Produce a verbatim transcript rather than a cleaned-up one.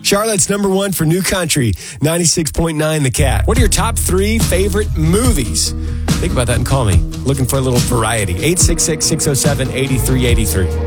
Charlotte's number one for new country, ninety-six point nine The Cat. What are your top three favorite movies? Think about that and call me. Looking for a little variety. eight six six, six oh seven, eight three eight three.